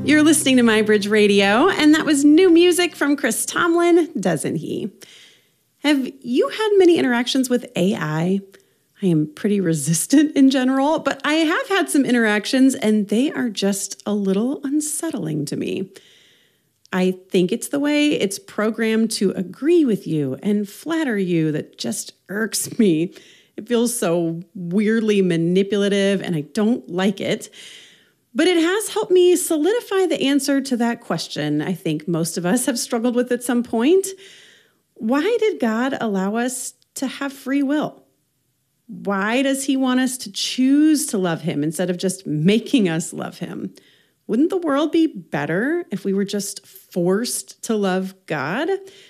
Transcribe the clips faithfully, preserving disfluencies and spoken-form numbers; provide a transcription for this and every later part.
You're listening to My Bridge Radio, and that was new music from Chris Tomlin, Doesn't He? Have you had many interactions with A I? I am pretty resistant in general, but I have had some interactions, and they are just a little unsettling to me. I think it's the way it's programmed to agree with you and flatter you that just irks me. It feels so weirdly manipulative, and I don't like it. But it has helped me solidify the answer to that question I think most of us have struggled with at some point. Why did God allow us to have free will? Why does he want us to choose to love him instead of just making us love him? Wouldn't the world be better if we were just forced to love God?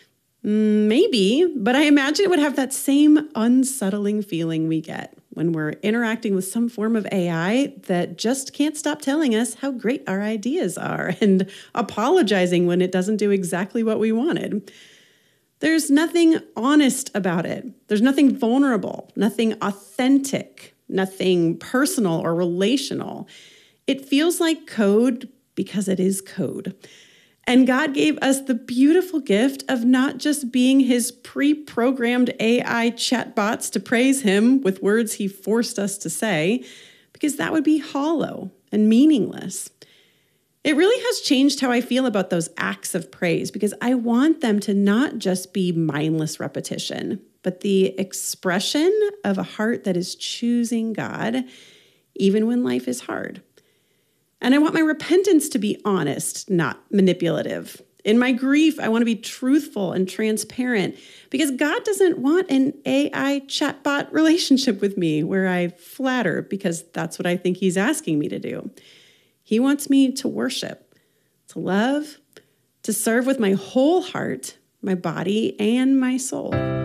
Maybe, but I imagine it would have that same unsettling feeling we get when we're interacting with some form of A I that just can't stop telling us how great our ideas are and apologizing when it doesn't do exactly what we wanted. There's nothing honest about it. There's nothing vulnerable, nothing authentic, nothing personal or relational. It feels like code because it is code. And God gave us the beautiful gift of not just being his pre-programmed A I chatbots to praise him with words he forced us to say, because that would be hollow and meaningless. It really has changed how I feel about those acts of praise, because I want them to not just be mindless repetition, but the expression of a heart that is choosing God, even when life is hard. And I want my repentance to be honest, not manipulative. In my grief, I want to be truthful and transparent, because God doesn't want an A I chatbot relationship with me where I flatter because that's what I think he's asking me to do. He wants me to worship, to love, to serve with my whole heart, my body, and my soul.